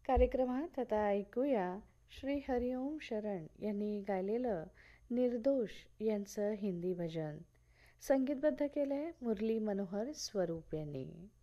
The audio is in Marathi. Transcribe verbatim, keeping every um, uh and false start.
कार्यक्रमात आता ऐकूया श्री हरिओम शरण यांनी गायलेलं निर्दोष यांचं हिंदी भजन. संगीतबद्ध केलंय मुरली मनोहर स्वरूप यांनी.